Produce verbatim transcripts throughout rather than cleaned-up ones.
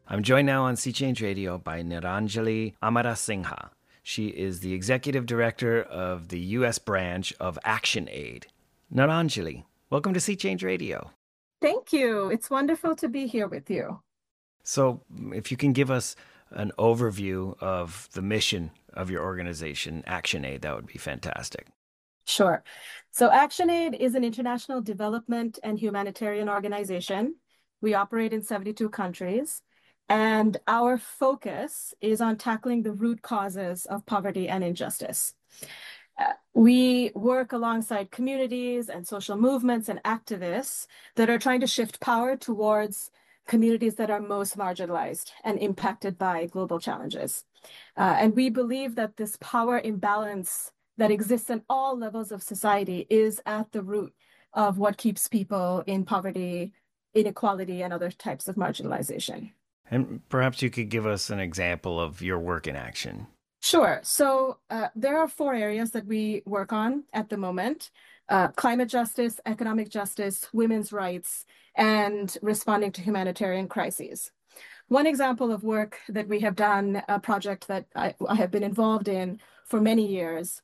I'm joined now on Sea Change Radio by Niranjali Amarasinghe. She is the executive director of the U S branch of ActionAid. Niranjali, welcome to Sea Change Radio. Thank you. It's wonderful to be here with you. So, if you can give us an overview of the mission of your organization, ActionAid, that would be fantastic. Sure. So ActionAid is an international development and humanitarian organization. We operate in seventy-two countries, and our focus is on tackling the root causes of poverty and injustice. Uh, we work alongside communities and social movements and activists that are trying to shift power towards communities that are most marginalized and impacted by global challenges. Uh, and we believe that this power imbalance that exists in all levels of society is at the root of what keeps people in poverty, inequality, and other types of marginalization. And perhaps you could give us an example of your work in action. Sure. So uh, there are four areas that we work on at the moment: uh, climate justice, economic justice, women's rights, and responding to humanitarian crises. One example of work that we have done, a project that I, I have been involved in for many years,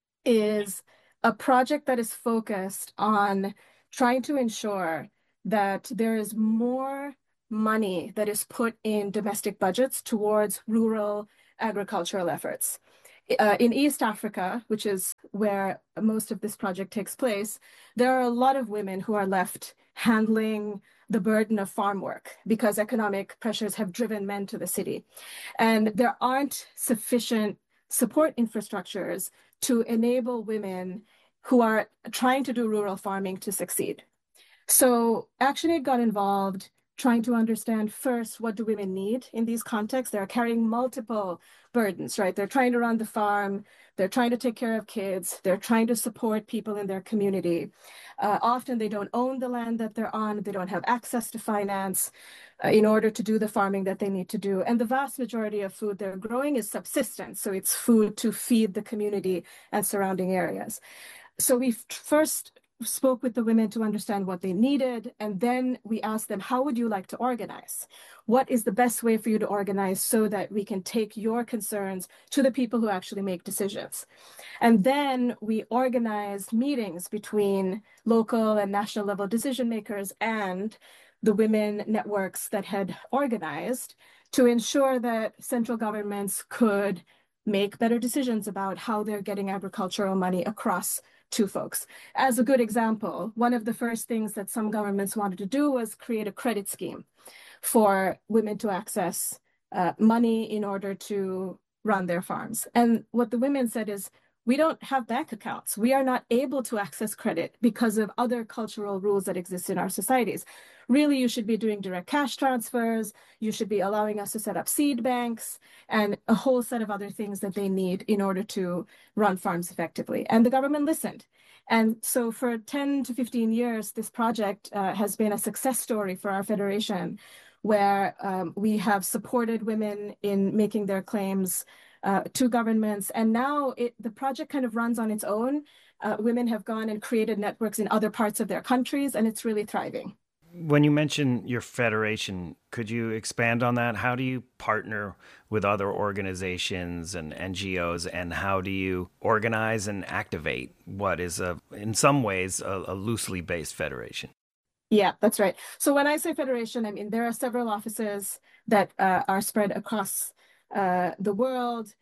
is a project that is focused on trying to ensure that there is more money that is put in domestic budgets towards rural agricultural efforts. Uh, in East Africa, which is where most of this project takes place, there are a lot of women who are left handling the burden of farm work because economic pressures have driven men to the city. And there aren't sufficient support infrastructures to enable women who are trying to do rural farming to succeed. So ActionAid got involved trying to understand first, what do women need in these contexts? They're carrying multiple burdens, right? They're trying to run the farm, they're trying to take care of kids, they're trying to support people in their community. Uh, often they don't own the land that they're on, they don't have access to finance uh, in order to do the farming that they need to do. And the vast majority of food they're growing is subsistence, so it's food to feed the community and surrounding areas. So we first spoke with the women to understand what they needed, and then we asked them, how would you like to organize? What is the best way for you to organize so that we can take your concerns to the people who actually make decisions? And then we organized meetings between local and national level decision makers and the women networks that had organized to ensure that central governments could make better decisions about how they're getting agricultural money across to folks. As a good example, one of the first things that some governments wanted to do was create a credit scheme for women to access uh, money in order to run their farms. And what the women said is, we don't have bank accounts. We are not able to access credit because of other cultural rules that exist in our societies. Really, you should be doing direct cash transfers. You should be allowing us to set up seed banks and a whole set of other things that they need in order to run farms effectively. And the government listened. And so for ten to fifteen years, this project uh, has been a success story for our federation, where um, we have supported women in making their claims uh, to governments. And now it, the project kind of runs on its own. Uh, women have gone and created networks in other parts of their countries, and it's really thriving. When you mention your federation, could you expand on that? How do you partner with other organizations and N G Os, and how do you organize and activate what is, a, in some ways, a, a loosely based federation? Yeah, that's right. So when I say federation, I mean there are several offices that uh, are spread across uh, the world,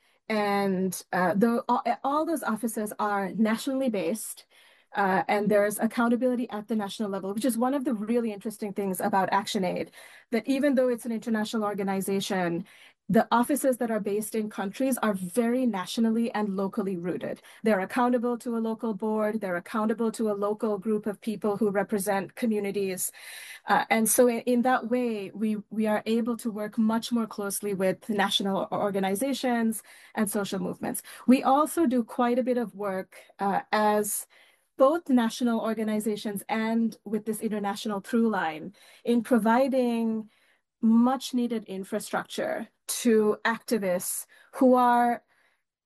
and uh, the, all, all those offices are nationally based. Uh, and there's accountability at the national level, which is one of the really interesting things about ActionAid, that even though it's an international organization, the offices that are based in countries are very nationally and locally rooted. They're accountable to a local board, they're accountable to a local group of people who represent communities. Uh, and so in, in that way, we, we are able to work much more closely with national organizations and social movements. We also do quite a bit of work uh, as both national organizations and with this international through line in providing much needed infrastructure to activists who are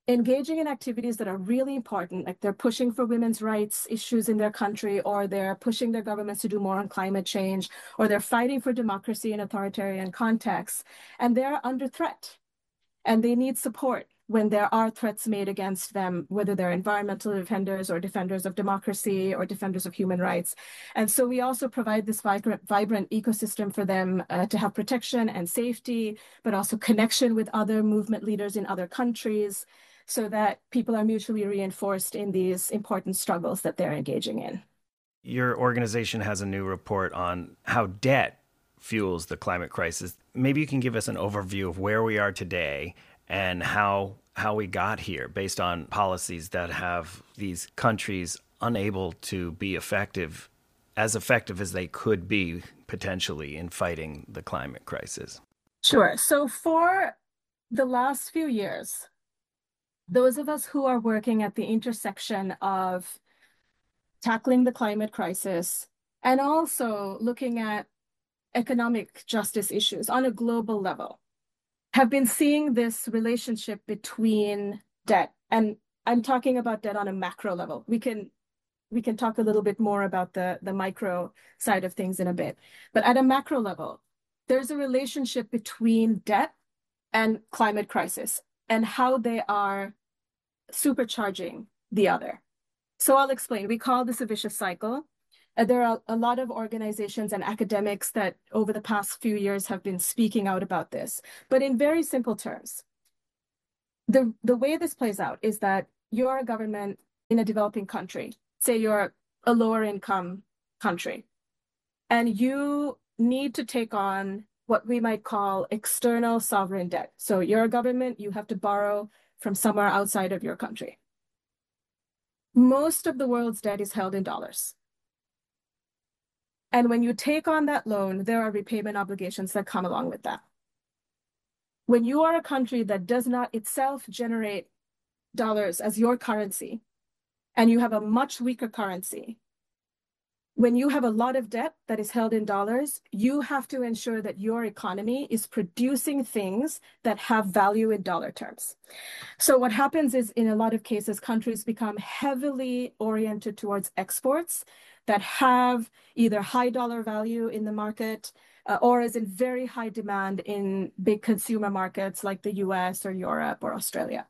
engaging in activities that are really important, like they're pushing for women's rights issues in their country, or they're pushing their governments to do more on climate change, or they're fighting for democracy in authoritarian contexts, and they're under threat. And they need support when there are threats made against them, whether they're environmental defenders or defenders of democracy or defenders of human rights. And so we also provide this vibrant, vibrant ecosystem for them uh, to have protection and safety, but also connection with other movement leaders in other countries, so that people are mutually reinforced in these important struggles that they're engaging in. Your organization has a new report on how debt fuels the climate crisis. Maybe you can give us an overview of where we are today and how how we got here based on policies that have these countries unable to be effective, as effective as they could be potentially in fighting the climate crisis. Sure. So for the last few years, those of us who are working at the intersection of tackling the climate crisis and also looking at economic justice issues on a global level have been seeing this relationship between debt, and I'm talking about debt on a macro level. We can we can talk a little bit more about the, the micro side of things in a bit. But at a macro level, there's a relationship between debt and climate crisis and how they are supercharging the other. So I'll explain. We call this a vicious cycle. Uh, there are a lot of organizations and academics that over the past few years have been speaking out about this. But in very simple terms, the, the way this plays out is that you're a government in a developing country, say you're a lower income country, and you need to take on what we might call external sovereign debt. So you're a government, you have to borrow from somewhere outside of your country. Most of the world's debt is held in dollars. And when you take on that loan, there are repayment obligations that come along with that. When you are a country that does not itself generate dollars as your currency, and you have a much weaker currency, when you have a lot of debt that is held in dollars, you have to ensure that your economy is producing things that have value in dollar terms. So what happens is, in a lot of cases, countries become heavily oriented towards exports that have either high dollar value in the market uh, or is in very high demand in big consumer markets like the U S or Europe or Australia.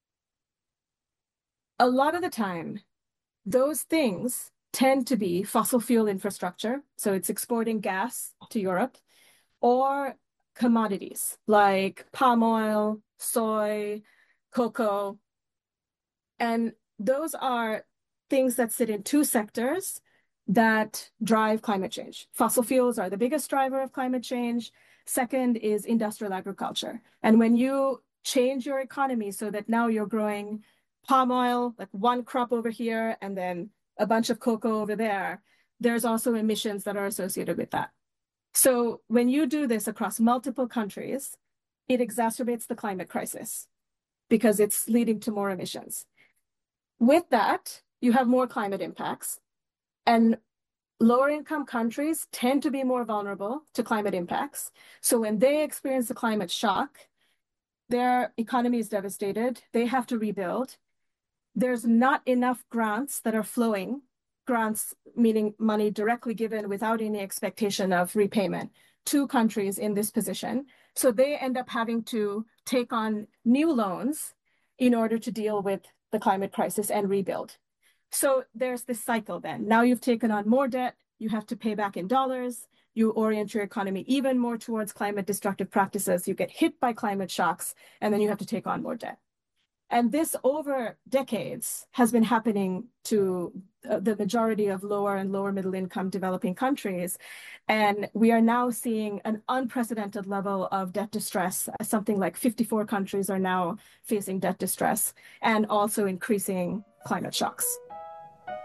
A lot of the time, those things tend to be fossil fuel infrastructure, so it's exporting gas to Europe, or commodities like palm oil, soy, cocoa. And those are things that sit in two sectors that drive climate change. Fossil fuels are the biggest driver of climate change. Second is industrial agriculture. And when you change your economy so that now you're growing palm oil, like one crop over here, and then a bunch of cocoa over there, there's also emissions that are associated with that. So when you do this across multiple countries, it exacerbates the climate crisis because it's leading to more emissions. With that, you have more climate impacts, and lower income countries tend to be more vulnerable to climate impacts. So when they experience a climate shock, their economy is devastated, they have to rebuild. There's not enough grants that are flowing, grants meaning money directly given without any expectation of repayment, to countries in this position. So they end up having to take on new loans in order to deal with the climate crisis and rebuild. So there's this cycle then. Now you've taken on more debt, you have to pay back in dollars, you orient your economy even more towards climate destructive practices, you get hit by climate shocks, and then you have to take on more debt. And this over decades has been happening to the majority of lower and lower middle income developing countries. And we are now seeing an unprecedented level of debt distress. Something like fifty-four countries are now facing debt distress and also increasing climate shocks.